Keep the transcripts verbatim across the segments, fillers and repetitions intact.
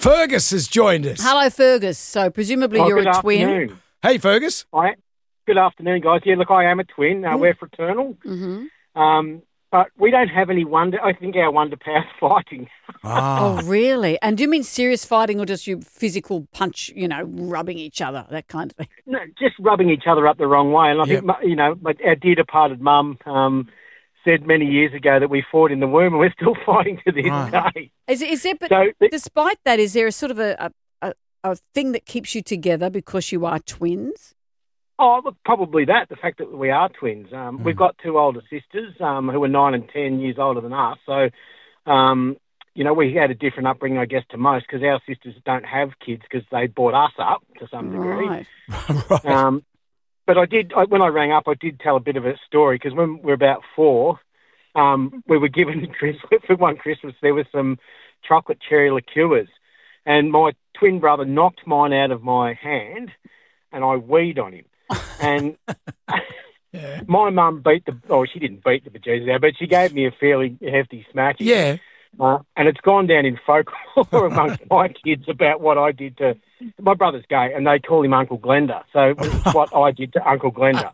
Fergus has joined us. Hello, Fergus. So presumably Oh, you're good a twin. afternoon. Hey, Fergus. I, good afternoon, guys. Yeah, look, I am a twin. Uh, we're fraternal. Mm-hmm. Um, but we don't have any wonder. I think our wonder power's fighting. Ah. Oh, really? And do you mean serious fighting or just you physical punch, you know, rubbing each other, that kind of thing? No, just rubbing each other up the wrong way. And I Yep. think, mu- you know, like our dear departed mum um, said many years ago that we fought in the womb, and we're still fighting to this Right. day. Is, is there, but So, th- despite that, is there a sort of a, a, a, a thing that keeps you together because you are twins? oh, look, probably that, the fact that we are twins. Um, We've got two older sisters um, who are nine and ten years older than us. So, um, you know, we had a different upbringing, I guess, to most because our sisters don't have kids because they brought us up to some degree. Right. right. Um, but I did, I, when I rang up, I did tell a bit of a story because when we were about four, um, we were given Christmas, for one Christmas, there was some chocolate cherry liqueurs, and my twin brother knocked mine out of my hand, and I weed on him. And Yeah. my mum beat the, oh, she didn't beat the bejesus out, but she gave me a fairly hefty smacking. Yeah. Uh, and it's gone down in folklore amongst my kids about what I did to, my brother's gay, and they call him Uncle Glenda. So it's what I did to Uncle Glenda.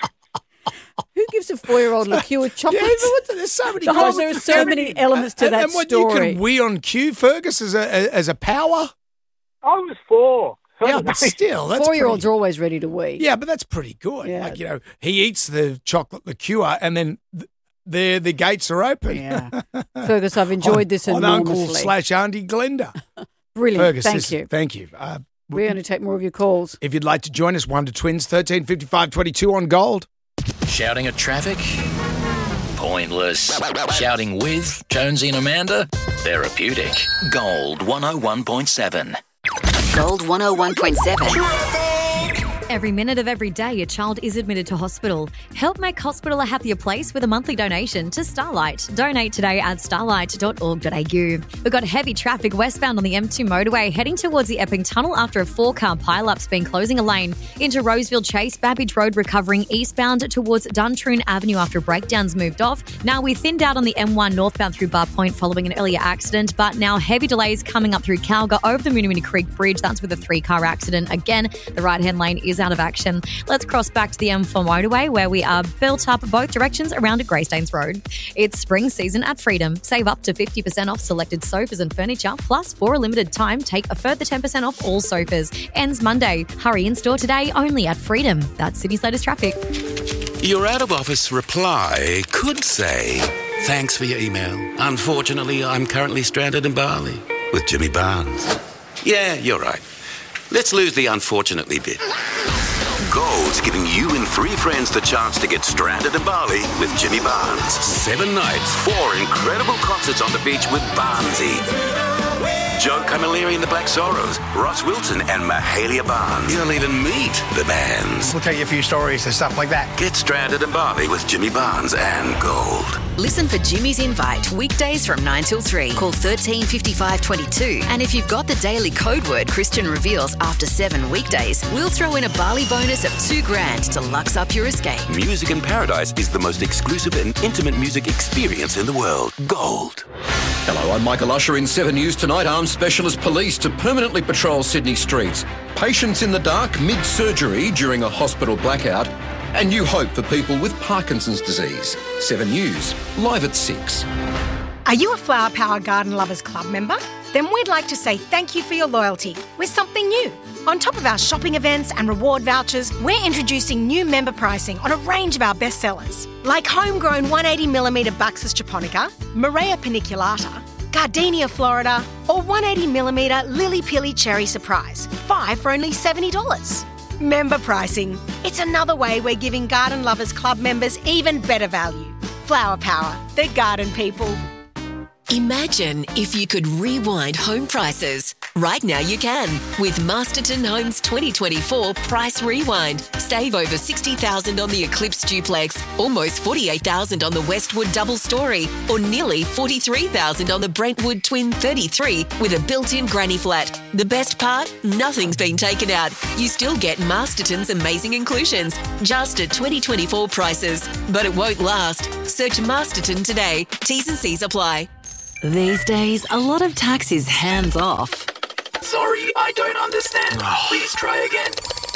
Who gives a four-year-old liqueur Yeah, chocolate? but what the- there's so many. Guys, comments- there are so many elements to and, that and what story. you can wee on cue, Fergus, as a as a power. I was four. Yeah, but still, that's Four-year-olds pretty- are always ready to wee. Yeah, but that's pretty good. Yeah. Like, you know, he eats the chocolate liqueur and then th- the the gates are open. Yeah. Fergus, I've enjoyed this on Uncle enormously. slash Auntie Glenda. Brilliant. Fergus, Thank this- you. Thank you. Uh, We're going to take more of your calls. if you'd like to join us, Wonder Twins, thirteen fifty-five twenty-two on Gold. Shouting at traffic? Pointless. Shouting with Jonesy and Amanda? Therapeutic. Gold one oh one point seven. Gold one oh one point seven. Every minute of every day, your child is admitted to hospital. Help make hospital a happier place with a monthly donation to Starlight. Donate today at starlight dot org dot a u. We've got heavy traffic westbound on the M two motorway heading towards the Epping Tunnel after a four-car pile-up's been closing a lane. Into Roseville Chase, Babbage Road recovering eastbound towards Duntroon Avenue after breakdowns moved off. Now we thinned out on the M one northbound through Bar Point following an earlier accident, but now heavy delays coming up through Calga over the Moonamini Creek Bridge. That's with a three-car accident. Again, the right-hand lane is out of action. Let's cross back to the M four motorway where we are built up both directions around at Greystanes Road. It's spring season at Freedom. Save up to fifty percent off selected sofas and furniture, plus for a limited time, take a further ten percent off all sofas. Ends Monday. Hurry in store today only at Freedom. That's Sydney's latest traffic. Your out-of-office reply could say, thanks for your email. Unfortunately, I'm currently stranded in Bali with Jimmy Barnes. Yeah, you're right. Let's lose the unfortunately bit. Gold's giving you and three friends the chance to get stranded in Bali with Jimmy Barnes. Seven nights, four incredible concerts on the beach with Barnesy. Joe Camilleri and the Black Sorrows, Ross Wilson and Mahalia Barnes. You'll even meet the bands. We'll tell you a few stories and stuff like that. Get stranded in Bali with Jimmy Barnes and Gold. Listen for Jimmy's Invite weekdays from nine till three. Call thirteen fifty-five twenty-two. And if you've got the daily code word Christian reveals after seven weekdays, we'll throw in a Bali bonus of two grand to lux up your escape. Music in Paradise is the most exclusive and intimate music experience in the world. Gold. Hello, I'm Michael Usher in seven News Tonight. Armed Specialist Police to permanently patrol Sydney streets. Patients in the dark mid-surgery during a hospital blackout. And new hope for people with Parkinson's disease. seven News, live at six. Are you a Flower Power Garden Lovers Club member? Then we'd like to say thank you for your loyalty with something new. On top of our shopping events and reward vouchers, we're introducing new member pricing on a range of our bestsellers, like homegrown one eighty millimetre Buxus japonica, Morea paniculata, Gardenia Florida, or one eighty millimetre Lily Pilly Cherry Surprise, five for only seventy dollars. Member pricing. It's another way we're giving Garden Lovers Club members even better value. Flower Power, the garden people. Imagine if you could rewind home prices. Right now you can with Masterton Homes twenty twenty-four Price Rewind. Save over sixty thousand dollars on the Eclipse Duplex, almost forty-eight thousand dollars on the Westwood Double Story, or nearly forty-three thousand dollars on the Brentwood Twin thirty-three with a built-in granny flat. The best part? Nothing's been taken out. You still get Masterton's amazing inclusions, just at twenty twenty-four prices. But it won't last. Search Masterton today. T's and C's apply. These days, a lot of tax is hands off. understand. Please try again.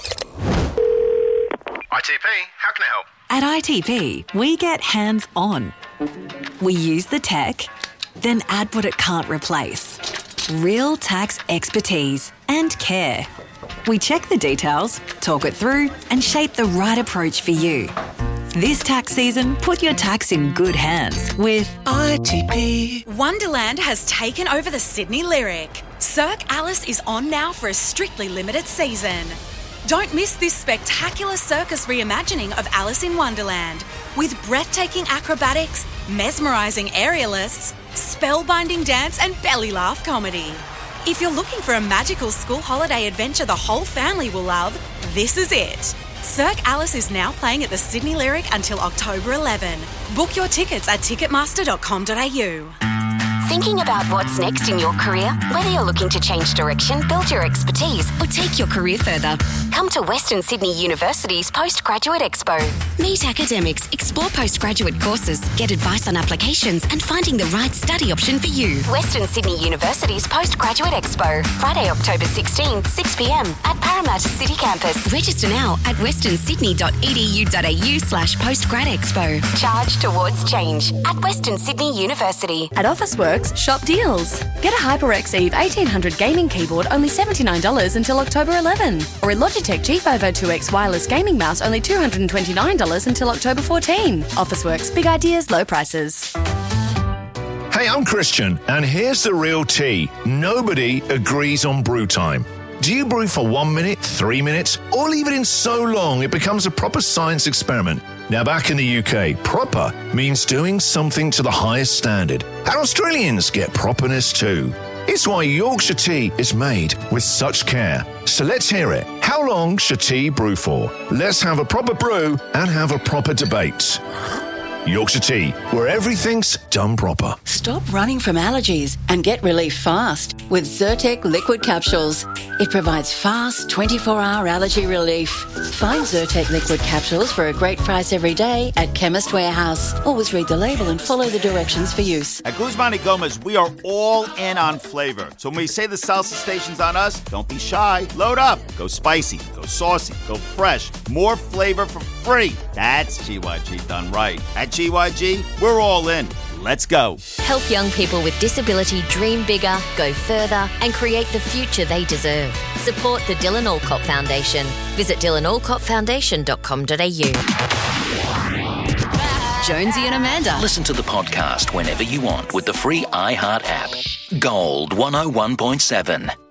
I T P, how can I help? At I T P, we get hands-on. We use the tech, then add what it can't replace. Real tax expertise and care. We check the details, talk it through, and shape the right approach for you. This tax season, put your tax in good hands with I T P. Wonderland has taken over the Sydney Lyric. Cirque Alice is on now for a strictly limited season. Don't miss this spectacular circus reimagining of Alice in Wonderland with breathtaking acrobatics, mesmerising aerialists, spellbinding dance and belly laugh comedy. If you're looking for a magical school holiday adventure the whole family will love, this is it. Cirque Alice is now playing at the Sydney Lyric until October eleventh. Book your tickets at ticketmaster dot com dot a u. Thinking about what's next in your career? Whether you're looking to change direction, build your expertise, or take your career further, come to Western Sydney University's Postgraduate Expo. Meet academics, explore postgraduate courses, get advice on applications, and finding the right study option for you. Western Sydney University's Postgraduate Expo, Friday, October sixteenth, six p m at Parramatta City Campus. Register now at western sydney dot e d u dot a u slash postgrad expo. Charge towards change at Western Sydney University. At Officeworks, shop deals. Get a HyperX Eve eighteen hundred gaming keyboard only seventy-nine dollars until October eleventh. Or a Logitech G five oh two X wireless gaming mouse only two hundred twenty-nine dollars until October fourteenth. Officeworks, big ideas, low prices. Hey, I'm Christian, and here's the real tea. Nobody agrees on brew time. Do you brew for one minute, three minutes, or leave it in so long it becomes a proper science experiment? Now, back in the U K, proper means doing something to the highest standard. And Australians get properness too. It's why Yorkshire tea is made with such care. So let's hear it. How long should tea brew for? Let's have a proper brew and have a proper debate. Yorkshire tea, where everything's done proper. Stop running from allergies and get relief fast with Zyrtec liquid capsules. It provides fast twenty-four hour allergy relief. Find Zyrtec liquid capsules for a great price every day at Chemist Warehouse. Always read the label and follow the directions for use. At Guzman y Gomez, we are all in on flavor. So when we say the salsa station's on us, don't be shy. Load up. Go spicy, go saucy, go fresh. More flavor for free. That's G Y G done right. At G Y G, we're all in. Let's go. Help young people with disability dream bigger, go further, and create the future they deserve. Support the Dylan Alcott Foundation. Visit dylan alcott foundation dot com dot a u. Jonesy and Amanda. Listen to the podcast whenever you want with the free iHeart app. Gold one oh one point seven.